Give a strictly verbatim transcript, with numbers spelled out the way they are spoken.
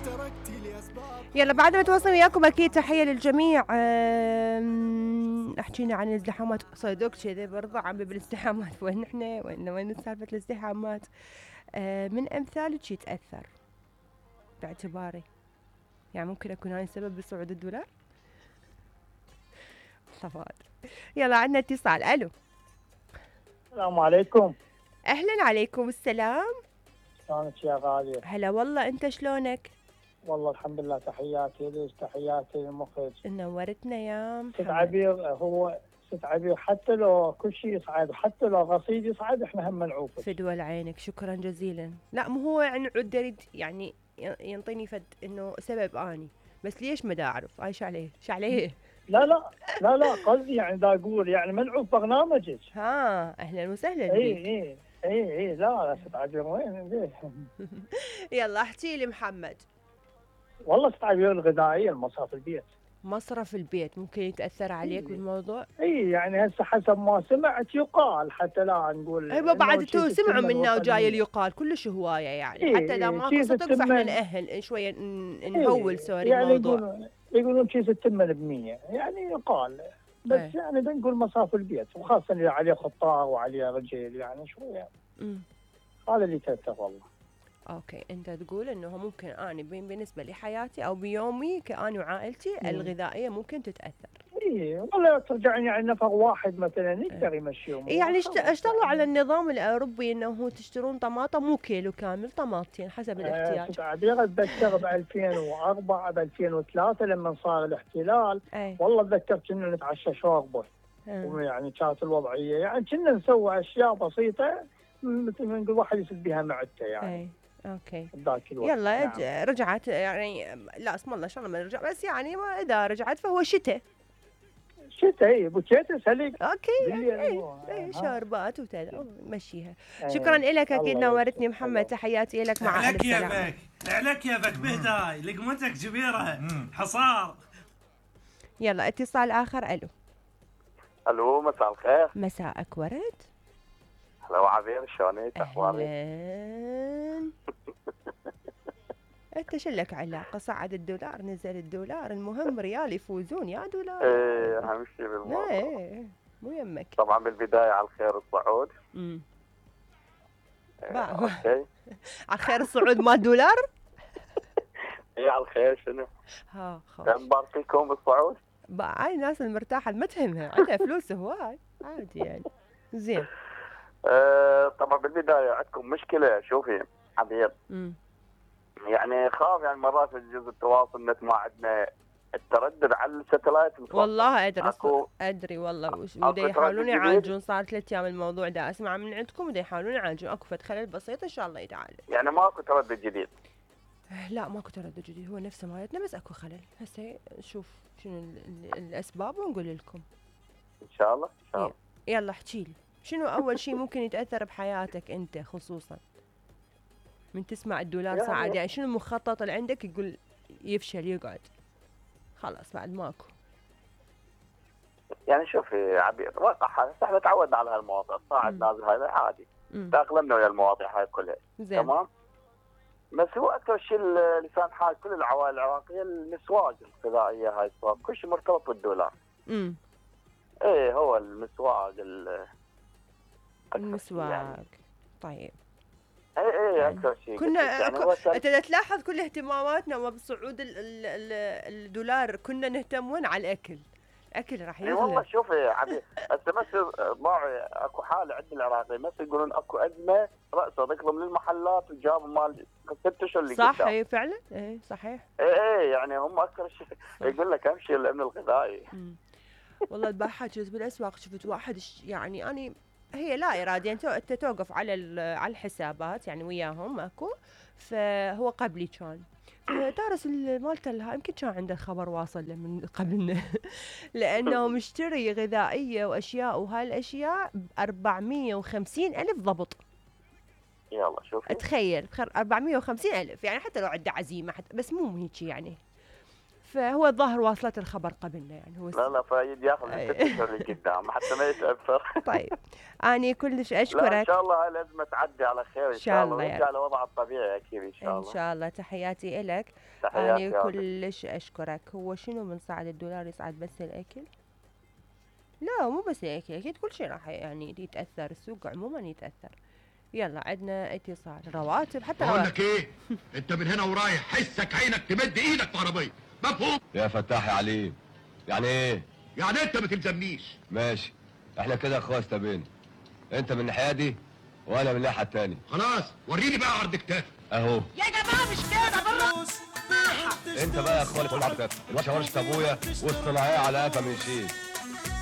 يلا بعد ما تواصل وياكم اكيد تحيه للجميع. احكينا عن الازدحامات صدق كذا برضه عم بالازدحامات وين احنا وين وين سالفه الازدحامات. أه من امثالك يتاثر باعتباري يعني ممكن اكون هاي السبب بصعود الدولار. صفات. يلا عندنا اتصال. الو السلام عليكم. اهلا عليكم السلام. شلونك يا غالية؟ هلا والله انت شلونك؟ والله الحمد لله. تحياتي ليش تحياتي للمخرج. نورتنا يا محمد. ست عبير هو ست عبير حتى لو كل شيء يصعد حتى لو غصيد يصعد احنا هم نعوفه. فدوى لعينك شكرا جزيلا. لا مو هو يعني عد يعني ينطيني فد انه سبب اني بس ليش ما دا اعرف ايش عليه ايش عليه. لا لا لا لا قصدي يعني دا اقول يعني منعوف برنامجك. ها اهلا وسهلا بك. اي اي اي اي لا ست عبير وين ليه؟ يلا احكي لي محمد. والله ست عبير الغذائيه المصرف البيت. مصرف البيت ممكن يتاثر عليك بالموضوع؟ اي يعني هسه حسب ما سمعت يقال حتى لا نقول. ايوه بعد تو سمعوا منا وجاي اللي يقال كلش هوايه يعني إيه حتى اذا ماكو صدق فاحنا ناهل شويه نهول إيه سوري يعني الموضوع. يقولون يقولون شيء ستين بالمية يعني يقال بس ايه. يعني بنقول مصارف البيت وخاصه اللي عليه خطار وعليه رجل يعني شويه هذا اللي تاثر والله. اوكي انت تقول انه ممكن اني بالنسبه لحياتي او بيومي كاني وعائلتي مم. الغذائيه ممكن تتاثر. اي والله ترجعين يعني نفر واحد مثلا يقدر يمشيهم. يعني اشتغلوا على النظام الاوروبي انه هو تشترون طماطم مو كيلو كامل طماطتين حسب الاحتياج. اه اتذكر ب ألفين وأربعة ب ألفين وثلاثة لما صار الاحتلال أي. والله تذكرت انه نتعشى شوربه ويعني كانت الوضعيه يعني كنا نسوي اشياء بسيطه مثل ما نقول واحد يسد بها معدته يعني. أي. اوكي يلا نعم. رجعت يعني لا اسم الله ان شاء الله ما نرجع بس يعني ما اذا رجعت فهو شتاء شتاء اي بوتيتا سلق اوكي اي اي شوربات وكذا مشيها. شكرا لك اكيد نورتني محمد. تحياتي لك مع الف سلامه. لك يا بك لك يا بك بهداي لقمتك كبيره حصار. يلا اتصال اخر. الو الو مساء الخير. مساءك ورد. هلا عبير شلونك اخبارك؟ اهلا. انت شلك علاقه صعد الدولار نزل الدولار المهم ريال يفوزون يا دولار. ايه اهم شيء بالموضوع. ايه مو يمك. طبعا بالبدايه على الخير الصعود. امم إيه اوكي. على الخير الصعود ما دولار. ايه على الخير شنو؟ ها خوش مبارك فيكم بالصعود. هاي الناس المرتاحه ما تهمها عندها فلوس هواي عادي يعني. زين. أه طبعا بالبدايه عندكم مشكله شوفي عبير. امم يعني خاف يعني مرات جزء التواصل نت ما عندنا التردد على الساتلايت. والله ادري ادري والله ودا يحاولون يعالجون. صار ثلاث ايام الموضوع دا اسمع من عندكم ودا يحاولون يعالجون. اكو فد خلل بسيط ان شاء الله يتعالج. يعني ماكو تردد جديد؟ لا ماكو تردد جديد هو نفسه مالتنا بس اكو خلل. هسه نشوف شنو الاسباب ونقول لكم ان شاء الله ان شاء الله. يلا احكي لي شنو اول شيء ممكن يتاثر بحياتك انت خصوصا من تسمع الدولار يعني صعد يعني شنو المخطط اللي عندك يقول يفشل يقعد خلاص بعد ماكو. يعني شوفي عبير واقع احنا تعودنا على هالمواضيع صاعد نازل هذا عادي تاقلمنا ويا المواضيع هاي كلها تمام. بس هو اكثر شيء لسان حال كل العوائل العراقيه المسواق الغذائيه هاي صار كل شيء مرتبط بالدولار. امم ايه هو المسواق المسواق يعني. طيب اي اي اكثر شيء كنا يعني انت تلاحظ كل اهتماماتنا وبصعود الدولار كنا نهتمون على الاكل. اكل راح يغلى. والله شوفي عبير هسه بس ضاع اكو حاله عند العراقيين بس يقولون اكو ازمه راسا ذكروا من المحلات وجابوا مال ست اشهر اللي صح اي فعلا اي صحيح. اي اي يعني هم اكثر شيء يقول لك امشي الامن الغذائي. والله البارحه جيت بالاسواق شفت واحد يعني اني هي لا اراديا يعني انت توقف على على الحسابات يعني وياهم اكو فهو قبلي كان فدارس مالته يمكن كان عنده الخبر واصل له من قبلنا لانه مشتري غذائيه واشياء وهالاشياء ب أربعمية وخمسين ألف ضبط. يلا شوفي تخيل أربعمية وخمسين ألف يعني حتى لو عنده عزيمه حتى بس مو هيك يعني. فهو الظاهر واصلت الخبر قبلنا يعني هو لا لا فايد ياخذ ست اشهر لقدام حتى ما يتاثر. طيب اني كلش اشكرك. لا ان شاء الله هاي الازمه تعدي على خير ان شاء الله ويرجع لوضعه الطبيعي اكيد ان شاء الله. ان شاء الله تحياتي لك. تحياتي اني كلش اشكرك. هو شنو من صعد الدولار يصعد بس الاكل؟ لا مو بس الاكل، اكيد كل شيء راح يعني يتاثر، السوق عموما يتاثر. يلا عندنا اتصال. رواتب حتى بقول لك ايه؟ انت من هنا ورايح حسك عينك تمد ايدك في عربيه، مفهوم؟ يا فتاح يا عليم. يعني ايه؟ يعني انت ما تلزمنيش. ماشي، احنا كده اخوات استبينا. انت من الناحيه دي وانا من الناحيه التانيه. خلاص وريني بقى عرض كتافك. اهو. يا جماعه مش كده بالراحه. انت بقى يا اخويا تقول عرض كتافك، الوحشه ورشه ابويا والصناعيه على قفا من شيل.